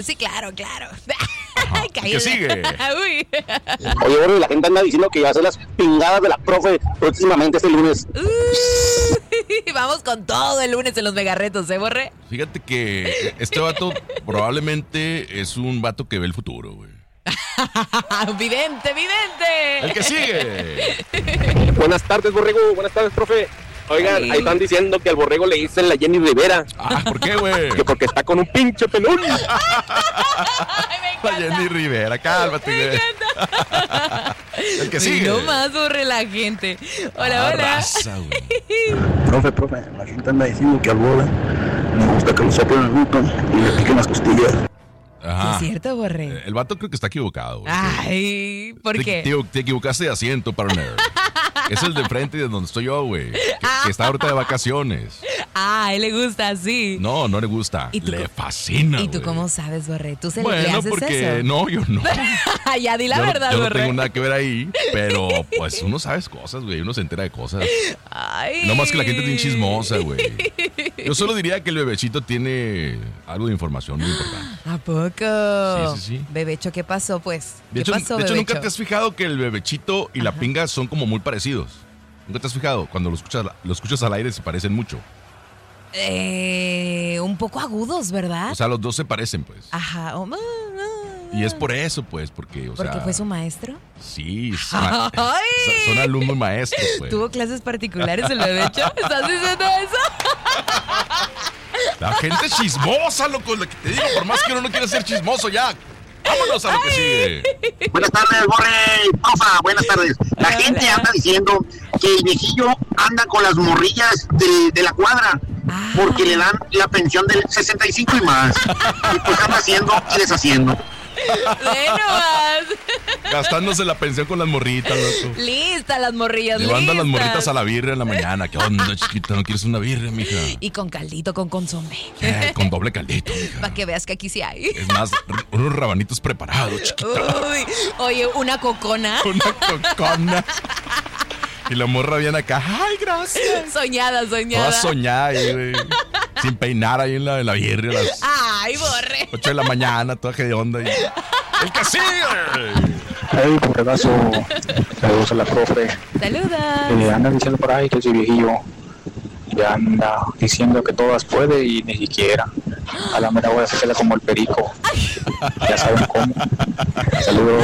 Sí, claro. ¿Qué sigue? Uy. Oye, Borre, la gente anda diciendo que va a hacer las pingadas de la profe próximamente este lunes. Vamos con todo el lunes en los megarretos, Borre. Fíjate que este vato probablemente es un vato que ve el futuro, güey. ¡Vidente! El que sigue. Buenas tardes, Borrego. Buenas tardes, profe. Oigan, ahí están diciendo que al Borrego le dicen la Jenny Rivera. ¿Por qué, güey? Que porque está con un pinche pelón. La Jenny Rivera, cálmate, güey. El que sigue. No más, Borre, la gente. Hola. Raza, güey. Profe, la gente anda diciendo que al Borre me gusta que lo soplen el buto y le piquen las costillas. Ajá. ¿Es cierto, Borre? El vato creo que está equivocado, güey. Ay, ¿por qué? Te equivocaste de asiento, partner. Es el de frente de donde estoy yo, güey. Que está ahorita de vacaciones. A él le gusta así. No le gusta. Le fascina. ¿Y tú güey. cómo sabes, Borre? ¿Tú le Bueno, haces porque eso? no, yo no. Ya di la verdad, yo no Borre. tengo nada que ver ahí, pero pues uno sabe cosas, güey. Uno se entera de cosas. Ay. No más que la gente es bien chismosa, güey. Yo solo diría que el bebecito tiene algo de información muy importante. ¿A poco? Sí. Bebecho, ¿qué pasó, pues? De ¿Qué hecho, pasó, ¿nunca Bebecho? te has fijado que el bebechito y la pinga son como muy parecidos? ¿Nunca te has fijado? Cuando lo escuchas al aire se parecen mucho. Un poco agudos, ¿verdad? O sea, los dos se parecen, pues. Ajá. Y es por eso, pues, porque, o ¿Porque sea... fue su maestro? Sí, ¡Ay! son alumnos maestros, pues. ¿Tuvo clases particulares el bebecho? ¿Estás diciendo eso? La gente chismosa, loco, lo que te digo, por más que uno no quiera ser chismoso, ya. Vámonos a lo que sigue. Buenas tardes, Borre. Profa, buenas tardes. La gente anda diciendo que el viejillo anda con las morrillas de la cuadra porque le dan la pensión del 65 y más. Y pues anda haciendo y deshaciendo. Bueno, más. Gastándose la pensión con las morritas, loco. Lista las morrillas, Llevando a las listas. morritas a la birria en la mañana. ¿Qué onda, chiquita? ¿No quieres una birria, mija? Y con caldito, con consomé. Con doble caldito, mija. Para que veas que aquí sí hay. Es más, unos rabanitos preparados, chiquita. Uy, oye, una cocona. Una cocona. Y la morra viene acá. ¡Ay, gracias! Soñada. Toda soñada ahí, güey. Sin peinar ahí en la birria a las Ay, Borre. 8 de la mañana, toda hedionda. ¡El que sigue! Hey, Borregazo. Saludos a la profe. Saluda. Anda diciendo por ahí que ese viejillo ya anda diciendo que todas puede y ni siquiera. A la mera voy a hacerla como el perico. Ya saben cómo. Saludos.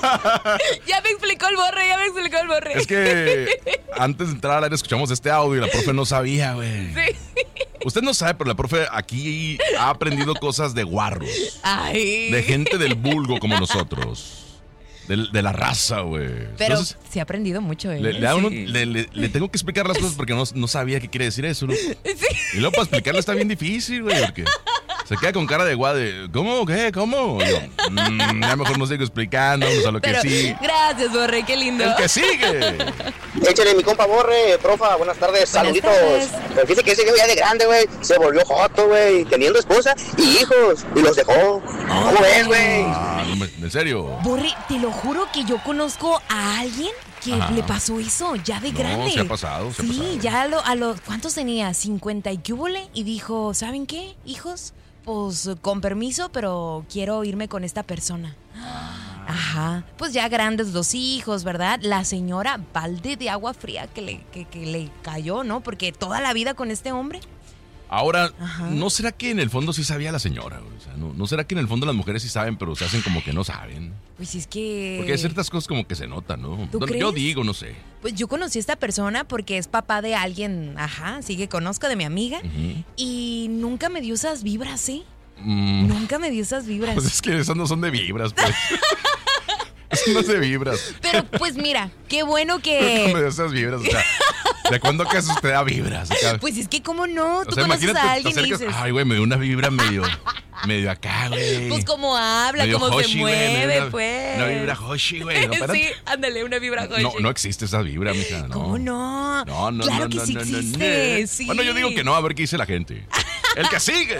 Ya me explicó el Borre. Es que antes de entrar al aire escuchamos este audio y la profe no sabía, güey. Sí. Usted no sabe, pero la profe aquí ha aprendido cosas de guarros. Ay. De gente del vulgo como nosotros. De la raza, güey. Pero Entonces, se ha aprendido mucho, ¿eh? le tengo que explicar las cosas porque no sabía qué quiere decir eso, ¿no? Sí. Y luego para explicarle está bien difícil, güey, porque se queda con cara de guade. ¿Cómo? ¿Qué? ¿Cómo? Y yo, ya mejor no sigo explicando, vamos a lo Pero, que sí. gracias, Borre, qué lindo. El que sigue. Échale, mi compa Borre, profa, buenas tardes, saluditos. tardes. Pero fíjese que ese viejo ya de grande, güey, se volvió joto, güey, teniendo esposa y hijos, y los dejó. ¿Cómo ves, güey? ¿En serio? Borre, te lo juro que yo conozco a alguien que Ajá. le pasó eso, ya de No, grande. se ha pasado, se ha Sí, pasado. ya a los ¿cuántos tenía? 50 y qué hubole, y dijo, ¿saben qué, hijos? Pues con permiso, pero quiero irme con esta persona. Ajá, pues ya grandes los hijos, ¿verdad? La señora balde de agua fría que le cayó, ¿no? Porque toda la vida con este hombre. Ahora, Ajá. ¿no será que en el fondo sí sabía la señora? O sea, ¿no será que en el fondo las mujeres sí saben, pero se hacen como que no saben? Pues es que... Porque hay ciertas cosas como que se notan, ¿no? ¿Tú Yo crees? digo, no sé. Pues yo conocí a esta persona porque es papá de alguien, ajá, sí que conozco, de mi amiga. Ujú. Y nunca me dio esas vibras, ¿eh? Mm, Nunca me dio esas vibras. pues es que esas no son de vibras, pues. Eso no es de vibras. Pero pues mira, qué bueno Nunca que... me dio esas vibras, o sea, ¿de cuándo que usted da vibras? Acá? Pues es que cómo no, tú O sea, conoces imagínate, a te alguien y acercas, dices... ay, güey, me dio una vibra medio acá, güey. Pues cómo habla, Medio cómo Hoshi, se güey, mueve, una- pues. Una vibra Hoshi, güey. No, espérate. Sí, ándale, una vibra Hoshi. No existe esa vibra, mija, no. ¿Cómo no? No, Claro que sí existe, sí. Bueno, yo digo que no, a ver qué dice la gente. El que sigue.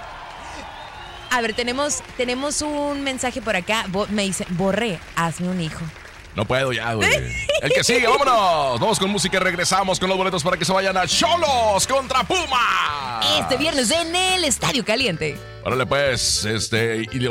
A ver, tenemos un mensaje por acá. Me dice, Borre, hazme un hijo. No puedo ya, güey. El que sigue, vámonos. Vamos con música y regresamos con los boletos para que se vayan a Xolos contra Pumas. Este viernes en el Estadio Caliente. Órale pues, y